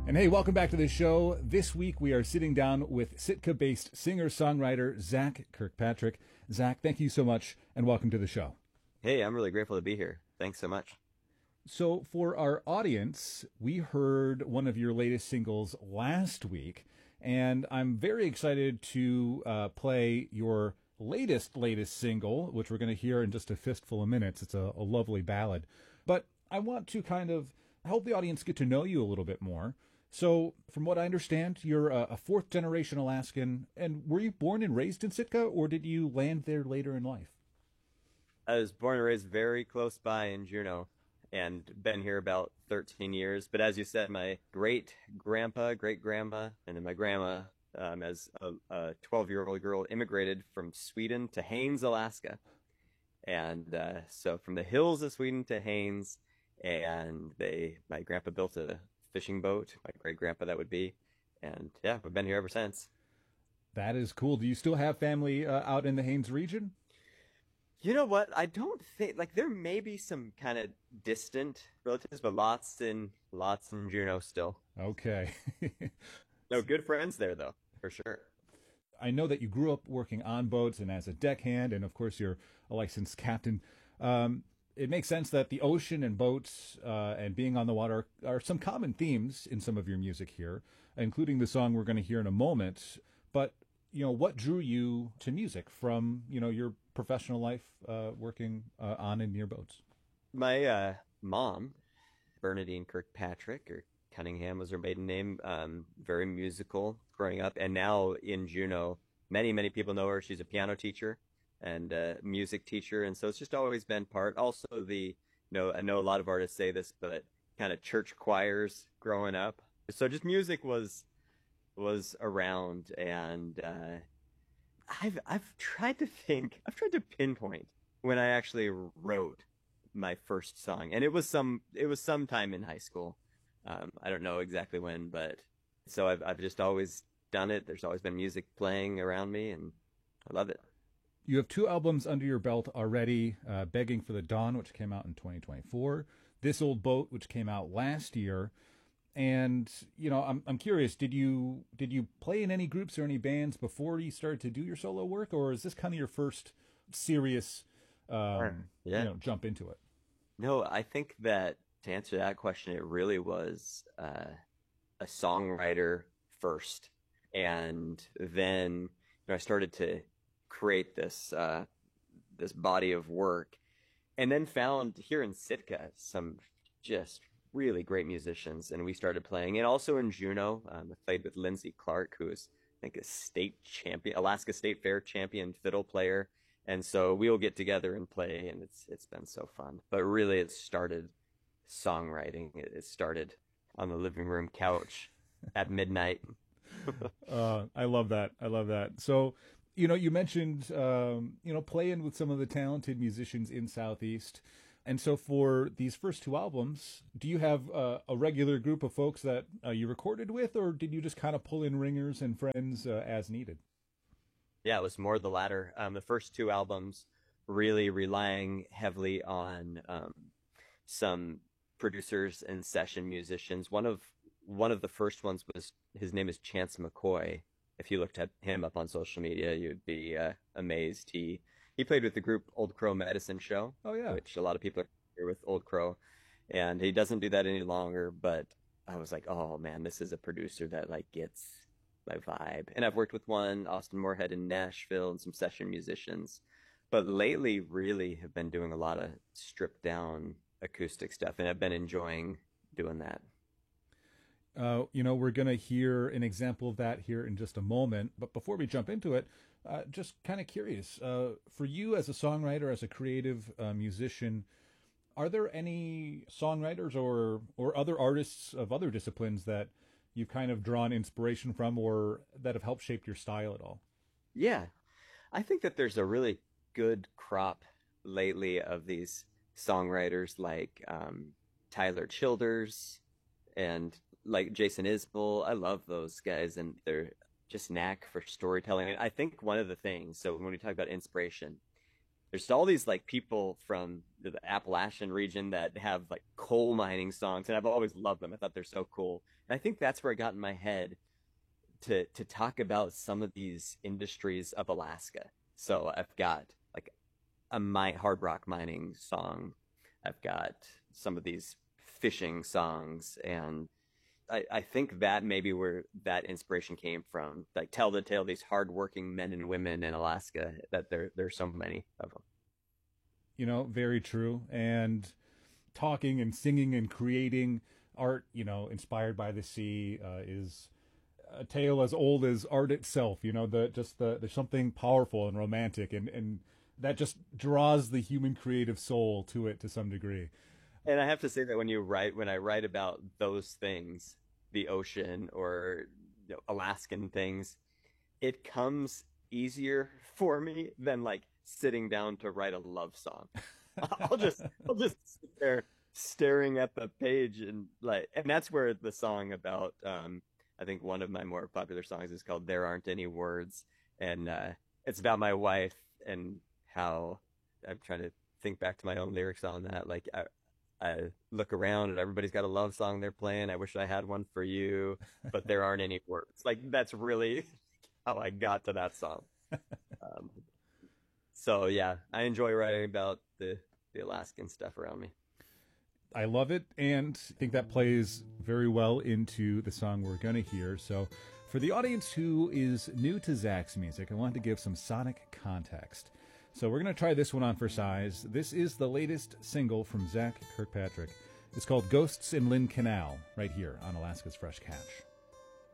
And hey, welcome back to the show. This week we are sitting down with Sitka-based singer-songwriter Zach Kirkpatrick. Zach, thank you so much and welcome to the show. Hey, I'm really grateful to be here. Thanks so much. So for our audience, we heard one of your latest singles last week, and I'm very excited to play your latest single, which we're going to hear in just a fistful of minutes. It's a lovely ballad. But I want to kind of help the audience get to know you a little bit more. So, from what I understand, you're a fourth-generation Alaskan, and were you born and raised in Sitka, or did you land there later in life? I was born and raised very close by in Juneau and been here about 13 years. But as you said, my great-grandpa, great-grandma, and then my grandma, as a 12-year-old girl, immigrated from Sweden to Haines, Alaska. And so from the hills of Sweden to Haines, and my grandpa built a fishing boat, my great-grandpa that would be, and yeah, we've been here ever since. That is cool. Do you still have family out in the Haines region? You know what? I don't think there may be some kind of distant relatives, but lots in Juneau still. Okay. No, good friends there though, for sure. I know that you grew up working on boats and as a deckhand, and of course you're a licensed captain. It makes sense that the ocean and boats and being on the water are some common themes in some of your music here, including the song we're going to hear in a moment. But, what drew you to music from, your professional life working on and near boats? My mom, Bernadine Kirkpatrick, or Cunningham was her maiden name, very musical growing up. And now in Juneau, many, many people know her. She's a piano teacher and music teacher, and so it's just always been part. Also, I know a lot of artists say this, but kind of church choirs growing up. So just music was around, and I've tried to pinpoint when I actually wrote my first song, and it was sometime in high school. I don't know exactly when, but so I've just always done it. There's always been music playing around me, and I love it. You have 2 albums under your belt already, Begging for the Dawn, which came out in 2024, This Old Boat, which came out last year. And, I'm curious, did you play in any groups or any bands before you started to do your solo work, or is this kind of your first serious jump into it? No, I think that to answer that question, it really was a songwriter first. And then I started to create this body of work, and then found here in Sitka some just really great musicians, and we started playing. And also in Juneau, I played with Lindsay Clark, who is, I think, a state champion, Alaska State Fair champion fiddle player. And so we'll get together and play, and it's been so fun. But really, it started songwriting. It started on the living room couch at midnight. I love that. I love that. So, you mentioned, playing with some of the talented musicians in Southeast. And so for these first 2 albums, do you have a regular group of folks that you recorded with, or did you just kind of pull in ringers and friends as needed? Yeah, it was more the latter. The first 2 albums really relying heavily on some producers and session musicians. One of the first ones was, his name is Chance McCoy. If you looked at him up on social media, you'd be amazed. He played with the group Old Crow Medicine Show. Oh, yeah. Which a lot of people are familiar with Old Crow. And he doesn't do that any longer, but I was like, oh man, this is a producer that gets my vibe. And I've worked with Austin Moorhead in Nashville, and some session musicians. But lately really have been doing a lot of stripped down acoustic stuff, and I've been enjoying doing that. We're going to hear an example of that here in just a moment. But before we jump into it, just kind of curious, for you as a songwriter, as a creative musician, are there any songwriters or other artists of other disciplines that you've kind of drawn inspiration from, or that have helped shape your style at all? Yeah, I think that there's a really good crop lately of these songwriters like Tyler Childers and like Jason Isbell. I love those guys, and they're just knack for storytelling. And I think one of the things, so when we talk about inspiration, there's all these like people from the Appalachian region that have like coal mining songs, and I've always loved them. I thought they're so cool. And I think that's where it got in my head to talk about some of these industries of Alaska. So I've got like hard rock mining song. I've got some of these fishing songs, and I think that maybe where that inspiration came from. Like tell the tale of these hardworking men and women in Alaska, that there's so many of them. You know, very true. And talking and singing and creating art, you know, inspired by the sea, is a tale as old as art itself. You know, there's something powerful and romantic, and that just draws the human creative soul to it to some degree. And I have to say that when I write about those things, the ocean or Alaskan things, it comes easier for me than like sitting down to write a love song. I'll just sit there staring at the page and that's where the song about I think one of my more popular songs is called "There Aren't Any Words," and it's about my wife and how I'm trying to think back to my own lyrics on that. Like I look around and everybody's got a love song they're playing. I wish I had one for you, but there aren't any words. Like that's really how I got to that song. So yeah, I enjoy writing about the Alaskan stuff around me. I love it, and I think that plays very well into the song we're going to hear. So for the audience who is new to Zach's music, I want to give some sonic context. So we're going to try this one on for size. This is the latest single from Zach Kirkpatrick. It's called Ghosts in Lynn Canal, right here on Alaska's Fresh Catch.